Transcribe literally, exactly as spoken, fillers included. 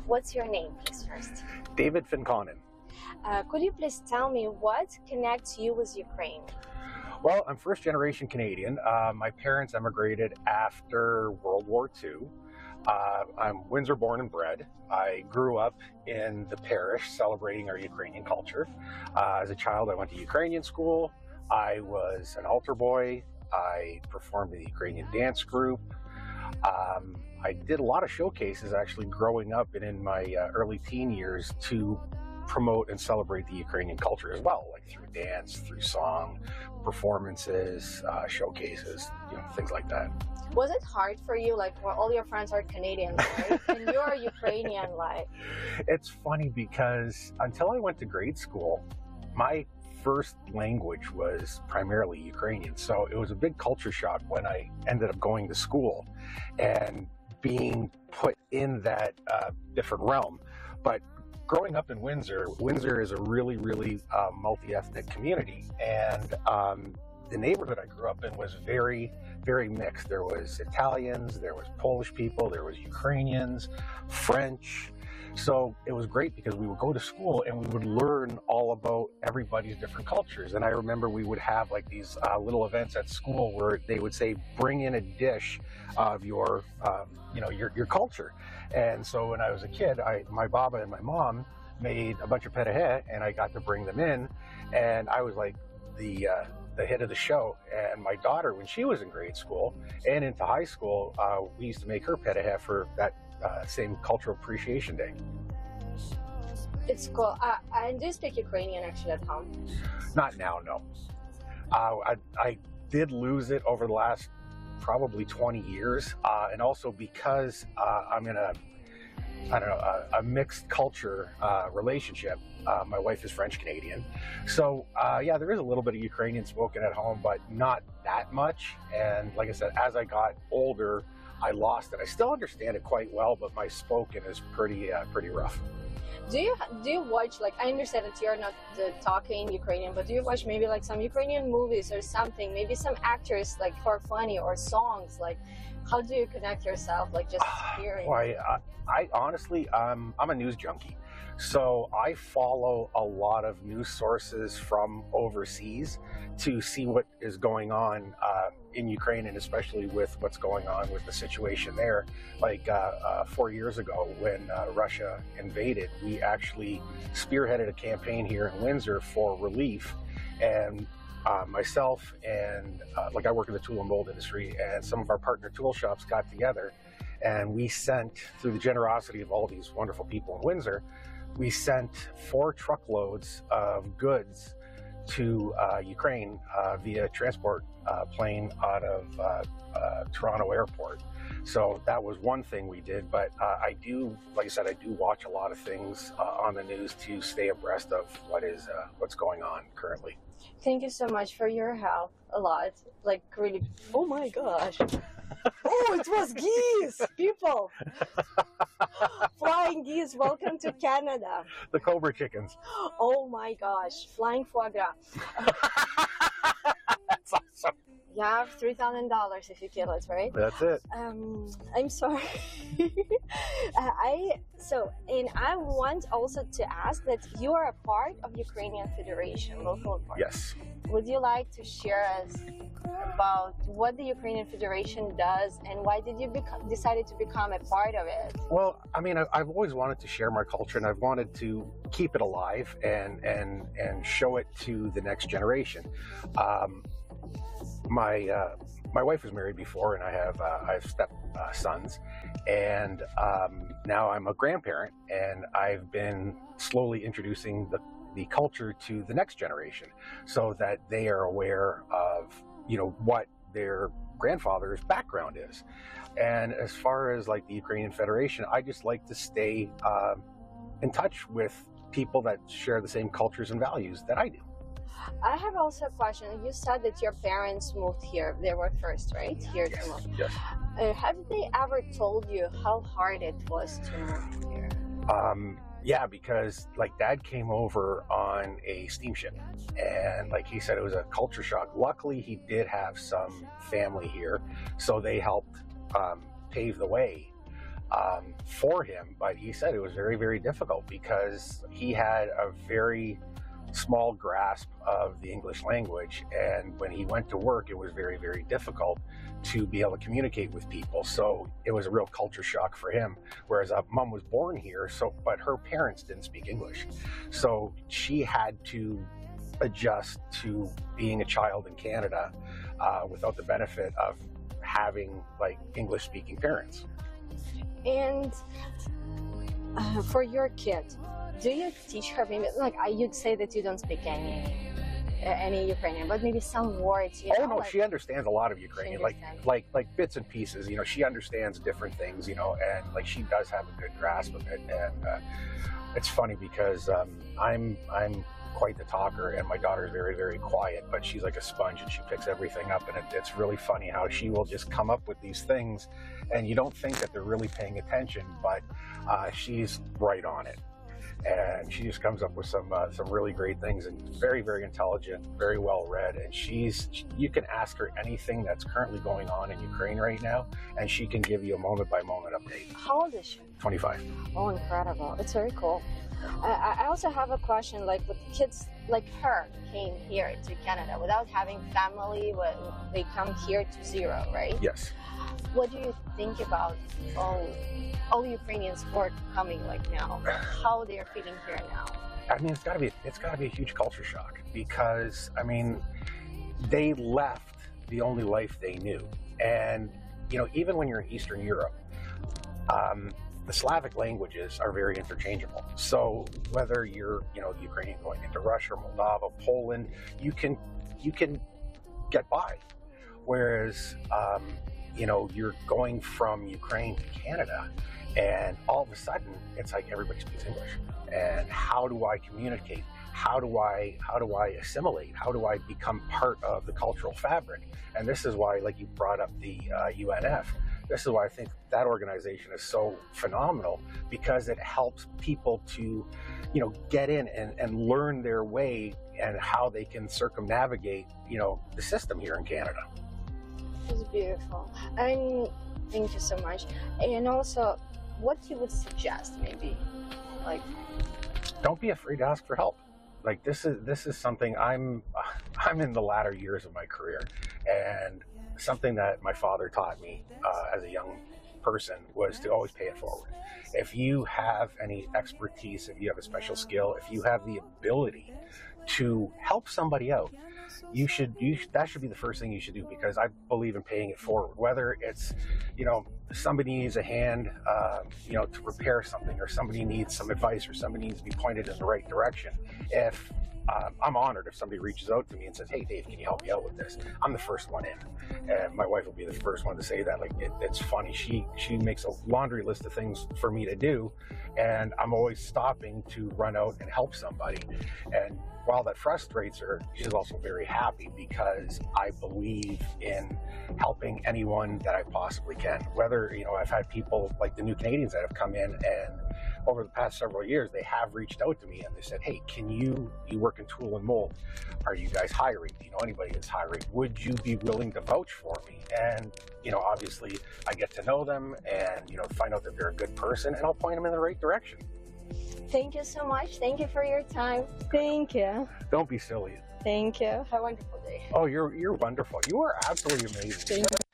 What's your name, please, first? David Finkonen. Uh, could you please tell me what connects you with Ukraine? Well, I'm first generation Canadian. Uh, my parents emigrated after World War Two. Uh, I'm Windsor born and bred. I grew up in the parish celebrating our Ukrainian culture. Uh, as a child, I went to Ukrainian school. I was an altar boy. I performed in the Ukrainian dance group. Um, I did a lot of showcases actually growing up and in my uh, early teen years to promote and celebrate the Ukrainian culture as well, like through dance, through song, performances, uh, showcases, you know, things like that. Was it hard for you, like, well, all your friends are Canadians, right? And you're Ukrainian, like? It's funny because until I went to grade school, my first language was primarily Ukrainian. So it was a big culture shock when I ended up going to school and being put in that uh, different realm. But growing up in Windsor, Windsor is a really, really uh, multi-ethnic community. And um, the neighborhood I grew up in was very, very mixed. There was Italians, there was Polish people, there was Ukrainians, French. So it was great because we would go to school and we would learn all about everybody's different cultures. And I remember we would have like these uh, little events at school where they would say, bring in a dish of your, um, you know, your, your culture. And so when I was a kid, I, my baba and my mom made a bunch of petahe and I got to bring them in. And I was like the, uh, the hit of the show. And my daughter, when she was in grade school and into high school, uh, we used to make her petahe for that Uh, same Cultural Appreciation Day. It's cool. Uh, I do speak Ukrainian actually at home. Not now, no. Uh, I, I did lose it over the last probably twenty years, uh, and also because uh, I'm in a, I don't know, a, a mixed culture uh, relationship. Uh, my wife is French Canadian, so uh, yeah, there is a little bit of Ukrainian spoken at home, but not that much. And like I said, as I got older, I lost it. I still understand it quite well, but my spoken is pretty uh, pretty rough. Do you do you watch, like, I understand that you're not uh, talking Ukrainian, but do you watch maybe like some Ukrainian movies or something? Maybe some actors, like, for funny, or songs? Like, how do you connect yourself? Like, just hearing? Well, I, I, I honestly, um, I'm a news junkie. So I follow a lot of news sources from overseas to see what is going on uh, in Ukraine, and especially with what's going on with the situation there. Like uh, uh, four years ago when uh, Russia invaded, we actually spearheaded a campaign here in Windsor for relief. And uh, myself and, uh, like I work in the tool and mold industry, and some of our partner tool shops got together and we sent, through the generosity of all these wonderful people in Windsor, we sent four truckloads of goods to uh, Ukraine uh, via transport uh, plane out of uh, uh, Toronto Airport. So that was one thing we did, but uh, I do, like I said, I do watch a lot of things uh, on the news to stay abreast of what is uh, what's going on currently. Thank you so much for your help, a lot. Like, really, oh my gosh. Oh, it was geese, people. Flying geese, welcome to Canada. The Cobra chickens. Oh my gosh, flying foie gras. That's awesome. You have three thousand dollars if you kill it, right? That's it. Um, I'm sorry. uh, I so, and I want also to ask that you are a part of Ukrainian Federation, local part. Yes. Would you like to share us about what the Ukrainian Federation does and why did you become, decided to become a part of it? Well, I mean, I, I've always wanted to share my culture, and I've wanted to keep it alive and and and show it to the next generation. Um, my uh, my wife was married before, and I have uh, I have step uh, sons, and um, now I'm a grandparent, and I've been slowly introducing the the culture to the next generation, so that they are aware of, you know, what their grandfather's background is. And as far as like the Ukrainian Federation, I just like to stay uh, in touch with people that share the same cultures and values that I do. I have also a question. You said that your parents moved here. They were first, right? Here Yes. to move. Yes. Uh, have they ever told you how hard it was to move here? Um, yeah, because like Dad came over on a steamship, and like he said, it was a culture shock. Luckily, he did have some family here, so they helped um, pave the way. um, for him, but he said it was very, very difficult because he had a very small grasp of the English language, and when he went to work, it was very, very difficult to be able to communicate with people. So it was a real culture shock for him. Whereas uh, mom was born here, so but her parents didn't speak English, so she had to adjust to being a child in Canada uh, without the benefit of having like English-speaking parents. And uh, for your kid, do you teach her maybe like I, you'd say that you don't speak any uh, any Ukrainian, but maybe some words? You oh know, no, like, she understands a lot of Ukrainian, like understands. like like bits and pieces. You know, she understands different things. You know, and like she does have a good grasp of it. And uh, it's funny because um, I'm I'm quite the talker, and my daughter's very, very quiet, but she's like a sponge and she picks everything up. And it, it's really funny how she will just come up with these things, and you don't think that they're really paying attention, but uh, she's right on it. And she just comes up with some uh, some really great things, and very, very intelligent, very well read. And she's you can ask her anything that's currently going on in Ukraine right now, and she can give you a moment by moment update. How old is she? twenty-five. Oh, incredible! It's very cool. Uh, I also have a question, like with kids like her came here to Canada without having family, when they come here to zero, right? Yes. What do you think about all, all Ukrainians who are coming like now, how they are feeling here now? I mean, it's gotta be it's gotta be a huge culture shock, because I mean, they left the only life they knew. And you know, even when you're in Eastern Europe, um, the Slavic languages are very interchangeable. So whether you're, you know, Ukrainian going into Russia, Moldova, Poland, you can you can get by. Whereas, um, you know, you're going from Ukraine to Canada, and all of a sudden, it's like everybody speaks English. And how do I communicate? How do I how do I assimilate? How do I become part of the cultural fabric? And this is why, like you brought up the uh, U N F. This is why I think that organization is so phenomenal, because it helps people to, you know, get in and, and learn their way and how they can circumnavigate, you know, the system here in Canada. It's beautiful. And thank you so much. And also, what you would suggest, maybe, like, don't be afraid to ask for help. Like this is this is something I'm I'm in the latter years of my career, and something that my father taught me uh, as a young person was to always pay it forward. If you have any expertise, if you have a special skill, if you have the ability to help somebody out, you should you that should be the first thing you should do, because I believe in paying it forward. Whether it's, you know, somebody needs a hand, uh, you know, to repair something, or somebody needs some advice, or somebody needs to be pointed in the right direction. If uh, I'm honored if somebody reaches out to me and says, "Hey, Dave, can you help me out with this?" I'm the first one in, and my wife will be the first one to say that. Like it, it's funny. She she makes a laundry list of things for me to do, and I'm always stopping to run out and help somebody. And while that frustrates her, she's also very happy, because I believe in helping anyone that I possibly can. Whether, you know, I've had people like the new Canadians that have come in, and over the past several years, they have reached out to me and they said, "Hey, can you, you work in tool and mold. Are you guys hiring? Do you know anybody that's hiring? Would you be willing to vouch for me?" And, you know, obviously I get to know them and, you know, find out that they're a good person, and I'll point them in the right direction. Thank you so much. Thank you for your time. Thank you. Don't be silly. Thank you. Have a wonderful day. Oh, you're you're wonderful. You are absolutely amazing. Thank you.